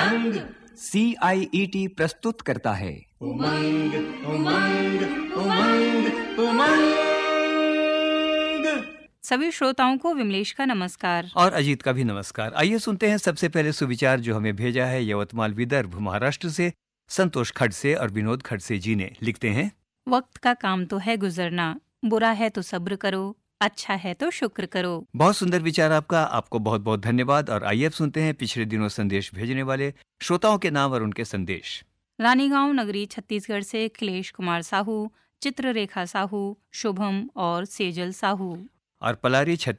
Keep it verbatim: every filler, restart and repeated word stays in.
उमंग। सी आई E T प्रस्तुत करता है उमंग उमंग उमंग उमंग। सभी श्रोताओं को विमलेश का नमस्कार और अजीत का भी नमस्कार। आइए सुनते हैं सबसे पहले सुविचार जो हमें भेजा है यवतमाल विदर्भ महाराष्ट्र से संतोष खड़से और विनोद खड़से जी ने। लिखते हैं, वक्त का काम तो है गुजरना, बुरा है तो सब्र करो, अच्छा है तो शुक्र करो। बहुत सुंदर विचार आपका, आपको बहुत बहुत धन्यवाद। और आइए अब सुनते हैं पिछले दिनों संदेश भेजने वाले श्रोताओं के नाम और उनके संदेश। रानीगांव नगरी छत्तीसगढ़ से अखिलेश कुमार साहू, चित्ररेखा साहू, शुभम और सेजल साहू। और पलारी छत्तीसगढ़